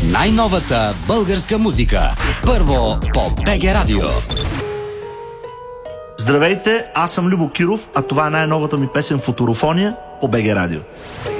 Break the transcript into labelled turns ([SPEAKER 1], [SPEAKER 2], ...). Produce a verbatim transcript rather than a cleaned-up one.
[SPEAKER 1] Най-новата българска музика. Първо по БГ Радио.
[SPEAKER 2] Здравейте, аз съм Любо Киров, а това е най-новата ми песен "Футурофония" по БГ Радио.